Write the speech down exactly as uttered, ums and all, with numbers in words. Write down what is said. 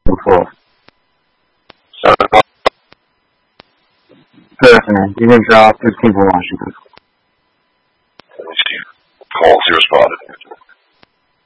before. So, Person, you didn't draw fifteen point one shooters. let me see. Calls here spotted.